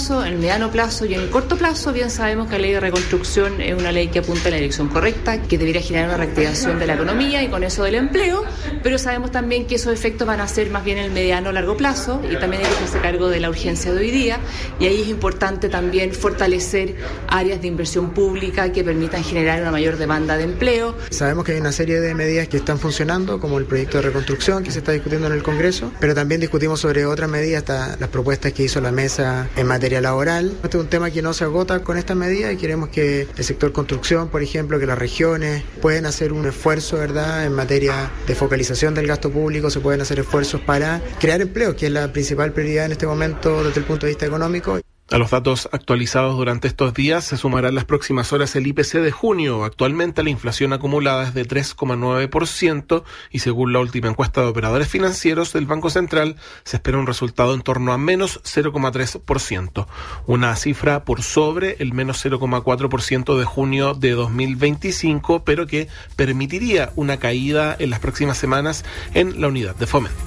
plazo, en el mediano plazo y en el corto plazo, bien sabemos que la ley de reconstrucción es una ley que apunta en la dirección correcta, que debería generar una reactivación de la economía y con eso del empleo, pero sabemos también que esos efectos van a ser más bien en el mediano o largo plazo y también hay que hacerse cargo de la urgencia de hoy día y ahí es importante también fortalecer áreas de inversión pública que permitan generar una mayor demanda de empleo. Sabemos que hay una serie de medidas que están funcionando, como el proyecto de reconstrucción que se está discutiendo en el Congreso, pero también discutimos sobre otras medidas, hasta las propuestas que hizo la mesa en materia laboral. Este es un tema que no se agota con estas medidas y queremos que el sector construcción, por ejemplo, que las regiones pueden hacer un esfuerzo, ¿verdad?, en materia de focalización del gasto público, se pueden hacer esfuerzos para crear empleo, que es la principal prioridad en este momento desde el punto de vista económico. A los datos actualizados durante estos días se sumará en las próximas horas el IPC de junio. Actualmente la inflación acumulada es de 3,9% y según la última encuesta de operadores financieros del Banco Central se espera un resultado en torno a menos 0,3%, una cifra por sobre el menos 0,4% de junio de 2025, pero que permitiría una caída en las próximas semanas en la unidad de fomento.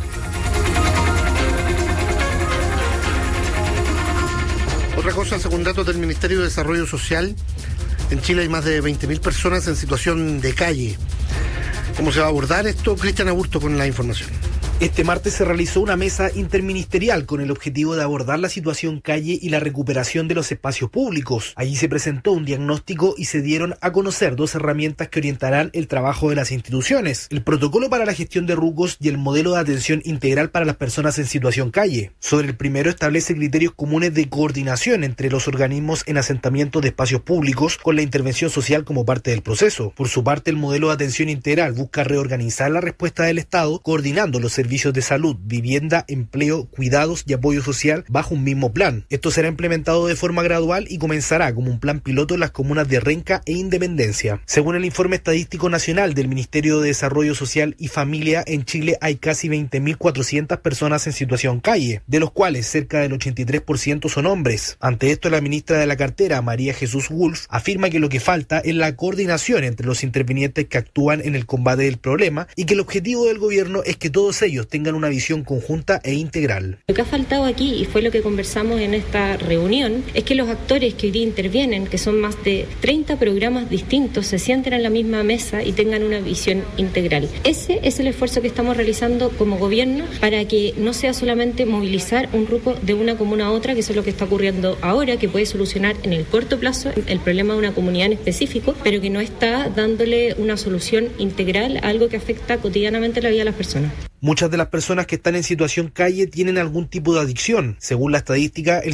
Otra cosa, según datos del Ministerio de Desarrollo Social, en Chile hay más de 20.000 personas en situación de calle. ¿Cómo se va a abordar esto? Cristian Aburto con la información. Este martes se realizó una mesa interministerial con el objetivo de abordar la situación calle y la recuperación de los espacios públicos. Allí se presentó un diagnóstico y se dieron a conocer 2 herramientas que orientarán el trabajo de las instituciones: el protocolo para la gestión de RUCOS y el modelo de atención integral para las personas en situación calle. Sobre el primero establece criterios comunes de coordinación entre los organismos en asentamiento de espacios públicos con la intervención social como parte del proceso. Por su parte, el modelo de atención integral busca reorganizar la respuesta del Estado, coordinando los servicios de salud, vivienda, empleo, cuidados y apoyo social bajo un mismo plan. Esto será implementado de forma gradual y comenzará como un plan piloto en las comunas de Renca e Independencia. Según el informe estadístico nacional del Ministerio de Desarrollo Social y Familia, en Chile hay casi 20.400 personas en situación calle, de los cuales cerca del 83% son hombres. Ante esto, la ministra de la cartera, María Jesús Wolf, afirma que lo que falta es la coordinación entre los intervinientes que actúan en el combate del problema y que el objetivo del gobierno es que todos ellos tengan una visión conjunta e integral. Lo que ha faltado aquí, y fue lo que conversamos en esta reunión, es que los actores que hoy día intervienen, que son más de 30 programas distintos, se sienten en la misma mesa y tengan una visión integral. Ese es el esfuerzo que estamos realizando como gobierno para que no sea solamente movilizar un grupo de una comuna a otra, que eso es lo que está ocurriendo ahora, que puede solucionar en el corto plazo el problema de una comunidad en específico, pero que no está dándole una solución integral a algo que afecta cotidianamente la vida de las personas. Muchas de las personas que están en situación calle tienen algún tipo de adicción. Según la estadística, el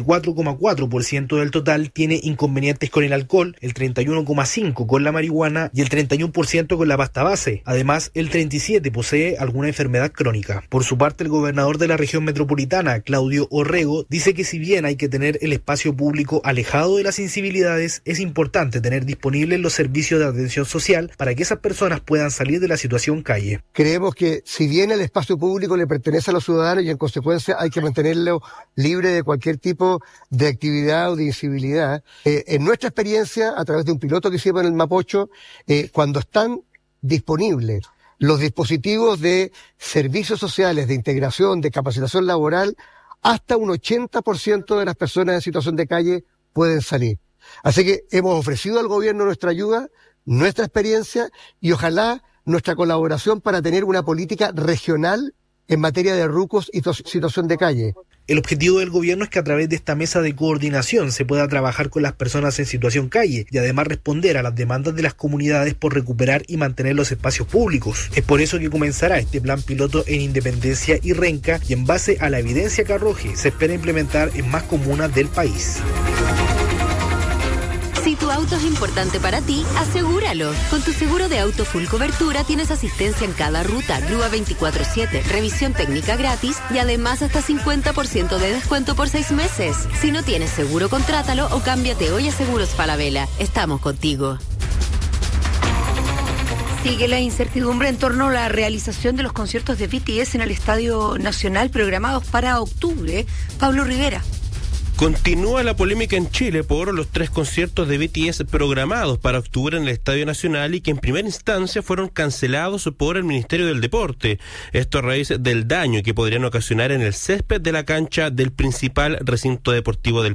54,4% del total tiene inconvenientes con el alcohol, el 31,5% con la marihuana y el 31% con la pasta base. Además, el 37% posee alguna enfermedad crónica. Por su parte, el gobernador de la región metropolitana, Claudio Orrego, dice que si bien hay que tener el espacio público alejado de las incivilidades, es importante tener disponibles los servicios de atención social para que esas personas puedan salir de la situación calle. Creemos que si bien el espacio público le pertenece a los ciudadanos y en consecuencia hay que mantenerlo libre de cualquier tipo de actividad o de incivilidad, en nuestra experiencia, a través de un piloto que hicimos en el Mapocho, cuando están disponibles los dispositivos de servicios sociales, de integración, de capacitación laboral, hasta un 80% de las personas en situación de calle pueden salir. Así que hemos ofrecido al gobierno nuestra ayuda, nuestra experiencia y ojalá nuestra colaboración para tener una política regional en materia de RUCOS y situación de calle. El objetivo del gobierno es que a través de esta mesa de coordinación se pueda trabajar con las personas en situación calle y además responder a las demandas de las comunidades por recuperar y mantener los espacios públicos. Es por eso que comenzará este plan piloto en Independencia y Renca y en base a la evidencia que arroje se espera implementar en más comunas del país. Si tu auto es importante para ti, asegúralo. Con tu seguro de auto full cobertura tienes asistencia en cada ruta, grúa 24/7, revisión técnica gratis y además hasta 50% de descuento por 6 meses. Si no tienes seguro, contrátalo o cámbiate hoy a Seguros Falabella. Estamos contigo. Sigue la incertidumbre en torno a la realización de los conciertos de BTS en el Estadio Nacional programados para octubre. Pablo Rivera. Continúa la polémica en Chile por los 3 conciertos de BTS programados para octubre en el Estadio Nacional y que en primera instancia fueron cancelados por el Ministerio del Deporte. Esto a raíz del daño que podrían ocasionar en el césped de la cancha del principal recinto deportivo del